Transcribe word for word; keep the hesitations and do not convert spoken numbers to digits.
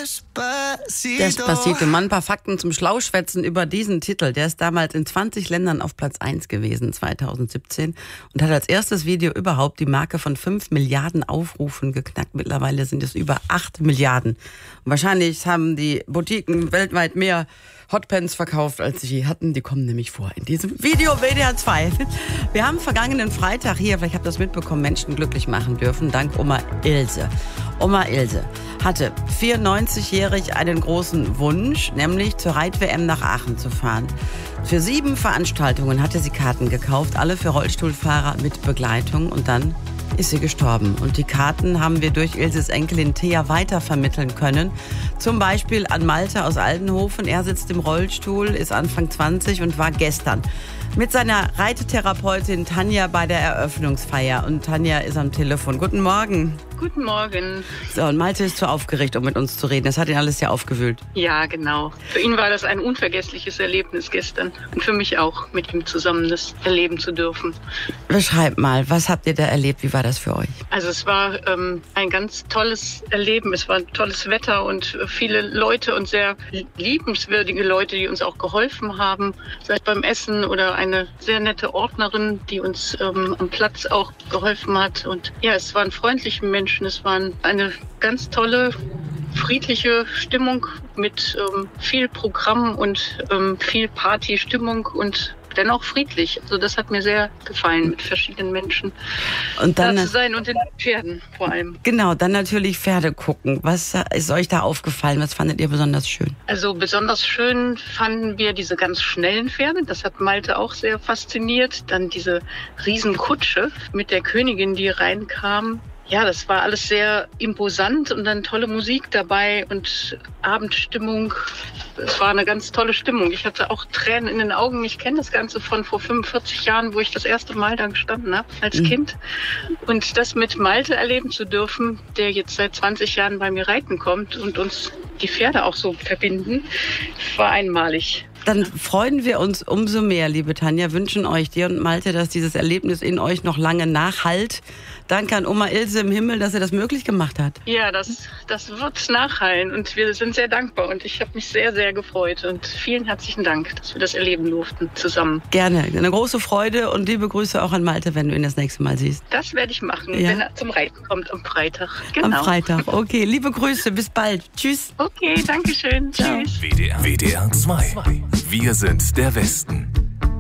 Despacito. Mal ein paar Fakten zum Schlauschwätzen über diesen Titel. Der ist damals in zwanzig Ländern auf Platz eins gewesen, zweitausendsiebzehn. Und hat als erstes Video überhaupt die Marke von fünf Milliarden Aufrufen geknackt. Mittlerweile sind es über acht Milliarden. Und wahrscheinlich haben die Boutiquen weltweit mehr Hotpants verkauft, als sie je hatten. Die kommen nämlich vor in diesem Video W D R zwei. Wir haben vergangenen Freitag hier, vielleicht habt ihr das mitbekommen, Menschen glücklich machen dürfen, dank Oma Ilse. Oma Ilse hatte vierundneunzigjährig einen großen Wunsch, nämlich zur Reit-W M nach Aachen zu fahren. Für sieben Veranstaltungen hatte sie Karten gekauft, alle für Rollstuhlfahrer mit Begleitung, und dann ist sie gestorben. Und die Karten haben wir durch Ilses Enkelin Thea weitervermitteln können. Zum Beispiel an Malte aus Aldenhofen. Er sitzt im Rollstuhl, ist Anfang zwanzig und war gestern mit seiner Reitetherapeutin Tanja bei der Eröffnungsfeier. Und Tanja ist am Telefon. Guten Morgen. Guten Morgen. So, und Malte ist zu aufgeregt, um mit uns zu reden. Das hat ihn alles sehr aufgewühlt. Ja, genau. Für ihn war das ein unvergessliches Erlebnis gestern. Und für mich auch, mit ihm zusammen das erleben zu dürfen. Beschreibt mal, was habt ihr da erlebt? Wie war das für euch? Also es war ähm, ein ganz tolles Erleben. Es war tolles Wetter und viele Leute und sehr liebenswürdige Leute, die uns auch geholfen haben. Sei es beim Essen oder eine sehr nette Ordnerin, die uns ähm, am Platz auch geholfen hat. Und ja, es waren freundliche Menschen. Es war eine ganz tolle, friedliche Stimmung mit ähm, viel Programm und ähm, viel Partystimmung und dennoch friedlich. Also das hat mir sehr gefallen, mit verschiedenen Menschen und dann da zu sein und den Pferden vor allem. Genau, dann natürlich Pferde gucken. Was ist euch da aufgefallen? Was fandet ihr besonders schön? Also besonders schön fanden wir diese ganz schnellen Pferde. Das hat Malte auch sehr fasziniert. Dann diese Riesenkutsche mit der Königin, die reinkam. Ja, das war alles sehr imposant und dann tolle Musik dabei und Abendstimmung. Es war eine ganz tolle Stimmung. Ich hatte auch Tränen in den Augen. Ich kenne das Ganze von vor fünfundvierzig Jahren, wo ich das erste Mal da gestanden habe als mhm. Kind. Und das mit Malte erleben zu dürfen, der jetzt seit zwanzig Jahren bei mir reiten kommt und uns die Pferde auch so verbinden, war einmalig. Dann freuen wir uns umso mehr, liebe Tanja, wünschen euch, dir und Malte, dass dieses Erlebnis in euch noch lange nachhallt. Danke an Oma Ilse im Himmel, dass er das möglich gemacht hat. Ja, das, das wird nachhallen und wir sind sehr dankbar und ich habe mich sehr, sehr gefreut und vielen herzlichen Dank, dass wir das erleben durften zusammen. Gerne, eine große Freude und liebe Grüße auch an Malte, wenn du ihn das nächste Mal siehst. Das werde ich machen, ja, wenn er zum Reiten kommt am Freitag. Genau. Am Freitag, okay, liebe Grüße, bis bald. Tschüss. Okay, danke schön. Ciao. Tschüss. W D R, W D R zwei. Wir sind der Westen.